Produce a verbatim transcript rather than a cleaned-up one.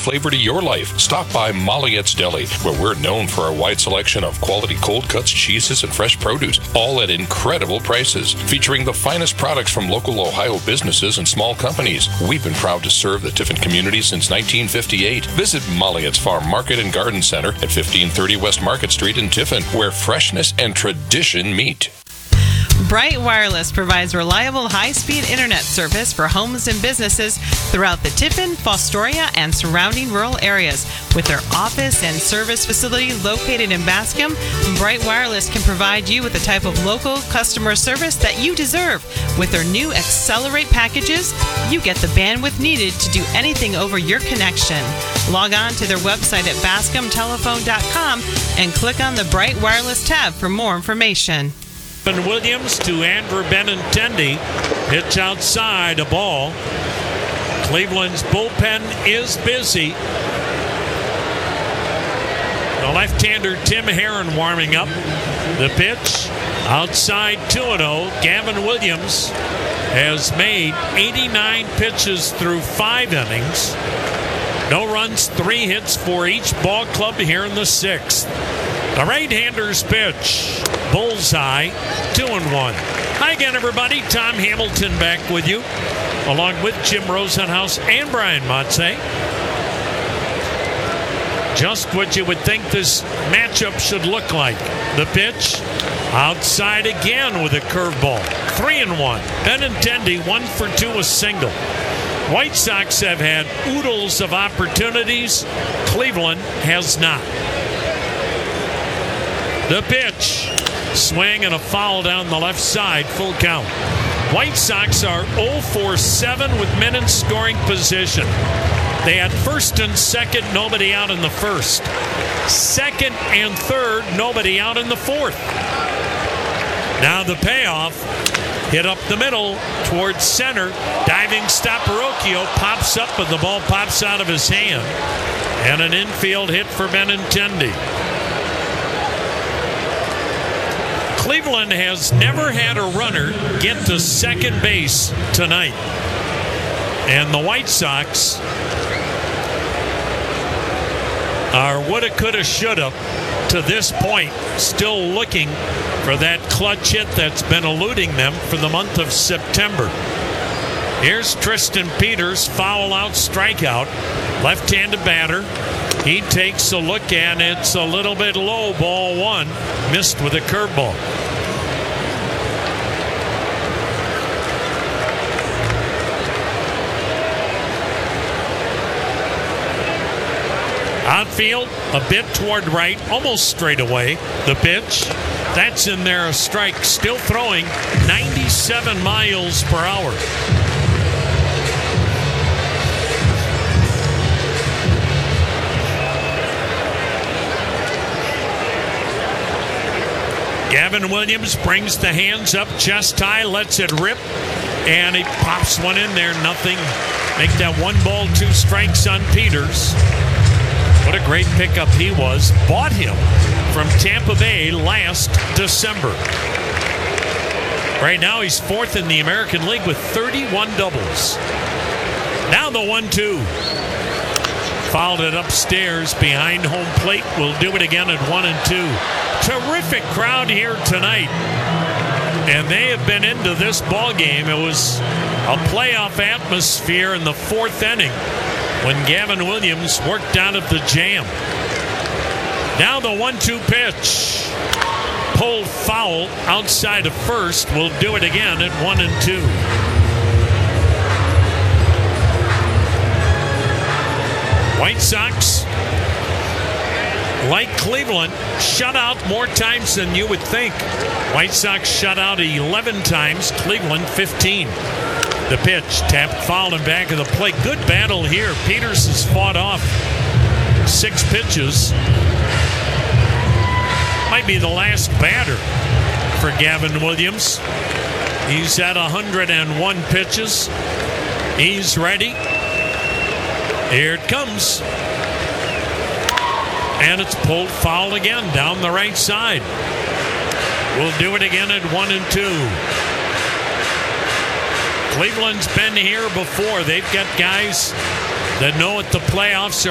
flavor to your life, stop by Molliette's Deli, where we're known for our wide selection of quality cold cuts, cheeses, and fresh produce, all at incredible prices, featuring the finest products from local Ohio businesses and small companies. We've been proud to serve the Tiffin community since nineteen fifty-eight. Visit Molliette's Farm Market and Garden Center at fifteen thirty West Market Street in Tiffin, where freshness and tradition meet. Bright Wireless provides reliable high-speed internet service for homes and businesses throughout the Tiffin, Fostoria, and surrounding rural areas. With their office and service facility located in Bascom, Bright Wireless can provide you with the type of local customer service that you deserve. With their new Accelerate packages, you get the bandwidth needed to do anything over your connection. Log on to their website at bascom telephone dot com and click on the Bright Wireless tab for more information. Williams to Andrew Benintendi. Pitch outside, a ball. Cleveland's bullpen is busy. The left-hander Tim Herron warming up. The pitch outside, two and oh. Gavin Williams has made eighty-nine pitches through five innings. No runs, three hits for each ball club here in the sixth. The right-hander's pitch. Bullseye, two and one. Hi again, everybody. Tom Hamilton back with you, along with Jim Rosenhaus and Brian Motze. Just what you would think this matchup should look like. The pitch outside again with a curveball. Three and one. Benintendi, one for two, a single. White Sox have had oodles of opportunities. Cleveland has not. The pitch. Swing and a foul down the left side, full count. White Sox are oh for seven with men in scoring position. They had first and second, nobody out in the first. Second and third, nobody out in the fourth. Now the payoff, hit up the middle towards center. Diving stop, Verrocchio pops up, but the ball pops out of his hand. And an infield hit for Benintendi. Cleveland has never had a runner get to second base tonight. And the White Sox are woulda, coulda, shoulda to this point, still looking for that clutch hit that's been eluding them for the month of September. Here's Tristan Peters, foul out, strikeout, left-handed batter. He takes a look and it's a little bit low, ball one, missed with a curveball. Outfield, a bit toward right, almost straight away. The pitch, that's in there, a strike. Still throwing ninety-seven miles per hour. Gavin Williams brings the hands up, chest high, lets it rip, and he pops one in there, nothing. Make that one ball, two strikes on Peters. What a great pickup he was. Bought him from Tampa Bay last December. Right now he's fourth in the American League with thirty-one doubles. Now the one two. Fouled it upstairs behind home plate. We'll do it again at one and two. Terrific crowd here tonight. And they have been into this ball game. It was a playoff atmosphere in the fourth inning when Gavin Williams worked out of the jam. Now the one two pitch. Pulled foul outside of first. We'll do it again at one and two. White Sox, like Cleveland, shut out more times than you would think. White Sox shut out eleven times, Cleveland fifteen. The pitch, tapped foul and back of the plate. Good battle here. Peters has fought off six pitches. Might be the last batter for Gavin Williams. He's at one hundred one pitches. He's ready. Here it comes. And it's pulled foul again down the right side. We'll do it again at one and two. Cleveland's been here before. They've got guys that know what the playoffs are.